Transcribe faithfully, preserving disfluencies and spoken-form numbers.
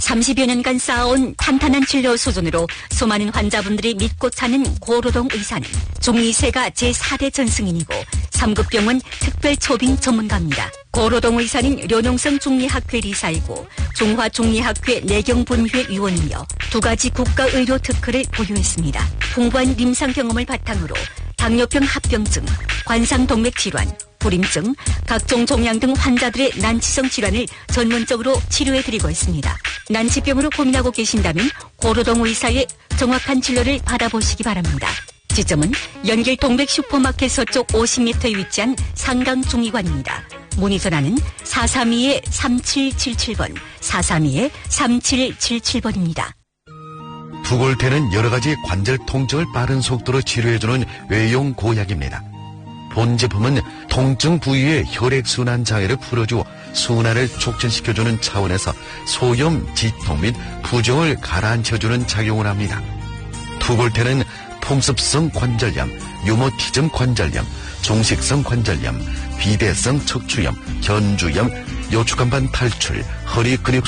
삼십여 년간 쌓아온 탄탄한 진료 수준으로 수많은 환자분들이 믿고 찾는 고로동 의사는 중리세가 제사 대 전승인이고 삼 급 병원 특별초빙 전문가입니다. 고로동 의사는 료농성 중리학회 리사이고 중화중리학회 내경분회 위원이며 두 가지 국가의료 특허를 보유했습니다. 풍부한 임상 경험을 바탕으로 당뇨병 합병증, 관상동맥 질환, 불임증, 각종 종양 등 환자들의 난치성 질환을 전문적으로 치료해드리고 있습니다. 난치병으로 고민하고 계신다면 고로동 의사의 정확한 진료를 받아보시기 바랍니다. 지점은 연길 동백 슈퍼마켓 서쪽 오십 미터에 위치한 상강중의관입니다. 문의 전화는 사삼이 삼칠칠칠 번, 사삼이 삼칠칠칠 번입니다. 투골테는 여러 가지 관절 통증을 빠른 속도로 치료해주는 외용 고약입니다. 본 제품은 통증 부위의 혈액순환 장애를 풀어주어 순환을 촉진시켜주는 차원에서 소염, 지통 및 부종을 가라앉혀주는 작용을 합니다. 투골테는 풍습성 관절염, 유모티즘 관절염, 종식성 관절염, 비대성 척추염, 견주염, 요추간반 탈출, 허리 근육